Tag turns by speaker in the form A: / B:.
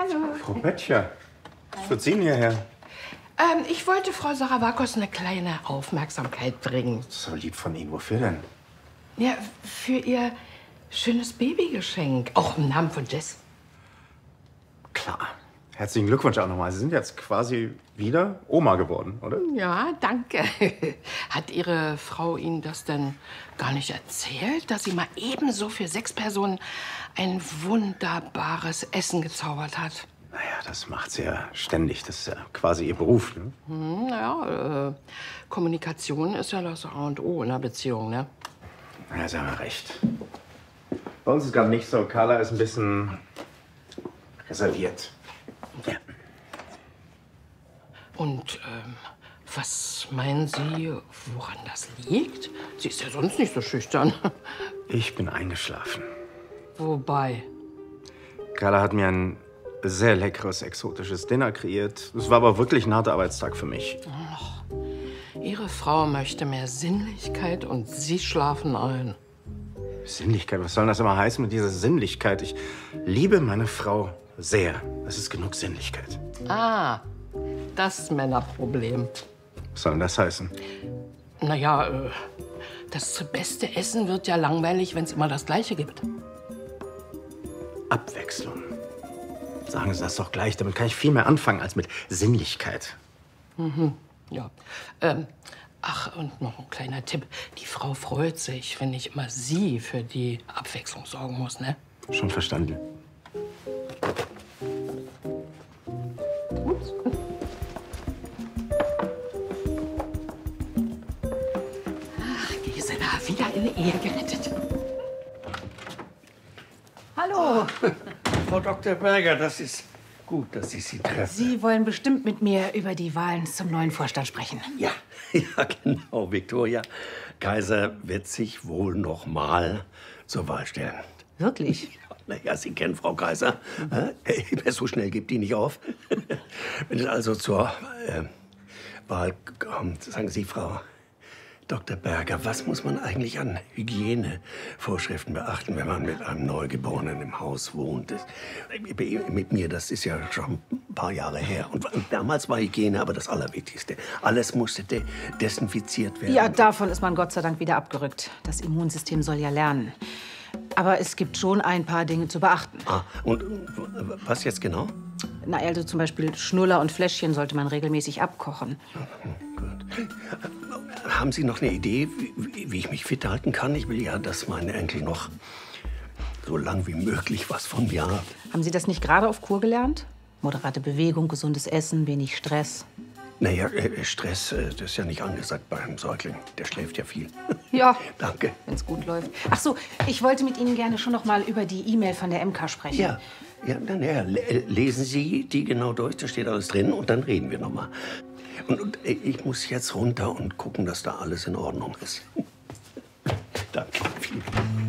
A: Hallo.
B: Frau Böttcher, was führt Sie denn hierher?
A: Ich wollte Frau Sarawakos eine kleine Aufmerksamkeit bringen.
B: So lieb von Ihnen. Wofür denn?
A: Ja, für ihr schönes Babygeschenk. Auch im Namen von Jess.
B: Klar. Herzlichen Glückwunsch auch nochmal. Sie sind jetzt quasi wieder Oma geworden, oder?
A: Ja, danke. Hat Ihre Frau Ihnen das denn gar nicht erzählt, dass sie mal ebenso für 6 Personen ein wunderbares Essen gezaubert hat?
B: Naja, das macht sie ja ständig. Das ist ja quasi ihr Beruf, ne?
A: Kommunikation ist ja das A und O in einer Beziehung, ne?
B: Ja, Sie haben ja recht. Bei uns ist es gerade nicht so. Carla ist ein bisschen reserviert. Ja.
A: Und was meinen Sie, woran das liegt? Sie ist ja sonst nicht so schüchtern.
B: Ich bin eingeschlafen.
A: Wobei?
B: Carla hat mir ein sehr leckeres, exotisches Dinner kreiert. Es war aber wirklich ein harter Arbeitstag für mich.
A: Ihre Frau möchte mehr Sinnlichkeit und Sie schlafen ein.
B: Sinnlichkeit? Was soll denn das immer heißen mit dieser Sinnlichkeit? Ich liebe meine Frau sehr. Es ist genug Sinnlichkeit.
A: Ah, das Männerproblem.
B: Was soll denn das heißen?
A: Naja, das beste Essen wird ja langweilig, wenn es immer das Gleiche gibt.
B: Abwechslung. Sagen Sie das doch gleich. Damit kann ich viel mehr anfangen als mit Sinnlichkeit.
A: Ja. Ach, und noch ein kleiner Tipp. Die Frau freut sich, wenn nicht immer sie für die Abwechslung sorgen muss, ne?
B: Schon verstanden.
A: Ups. Ach, Gisela, wieder in die Ehe gerettet.
C: Hallo.
D: Frau Dr. Berger, das ist gut, dass ich Sie treffe.
C: Sie wollen bestimmt mit mir über die Wahlen zum neuen Vorstand sprechen.
D: Ja, ja, genau, Viktoria. Kaiser wird sich wohl noch mal zur Wahl stellen.
C: Wirklich?
D: Naja, Sie kennen Frau Kaiser. Wer so schnell gibt die nicht auf. Wenn es also zur Wahl kommt, sagen Sie, Frau Dr. Berger, was muss man eigentlich an Hygienevorschriften beachten, wenn man mit einem Neugeborenen im Haus wohnt? Mit mir, das ist ja schon ein paar Jahre her. Und damals war Hygiene aber das Allerwichtigste. Alles musste desinfiziert werden.
C: Ja, davon ist man Gott sei Dank wieder abgerückt. Das Immunsystem soll ja lernen. Aber es gibt schon ein paar Dinge zu beachten.
D: Ah, und was jetzt genau?
C: Na, also zum Beispiel Schnuller und Fläschchen sollte man regelmäßig abkochen.
D: Gut. Haben Sie noch eine Idee, wie ich mich fit halten kann? Ich will ja, dass mein Enkel noch so lang wie möglich was von mir hat.
C: Haben Sie das nicht gerade auf Kur gelernt? Moderate Bewegung, gesundes Essen, wenig Stress.
D: Naja, Stress, das ist ja nicht angesagt bei einem Säugling. Der schläft ja viel.
C: Ja,
D: Danke.
C: wenn's gut läuft. Ach so, ich wollte mit Ihnen gerne schon noch mal über die E-Mail von der MK sprechen.
D: Ja, lesen Sie die genau durch, da steht alles drin und dann reden wir noch mal. Und ich muss jetzt runter und gucken, dass da alles in Ordnung ist. Danke. Vielen Dank.